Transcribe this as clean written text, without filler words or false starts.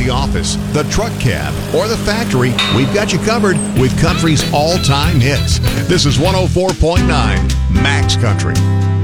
the office, the truck cab, or the factory, we've got you covered with country's all-time hits. This is 104.9 Max Country.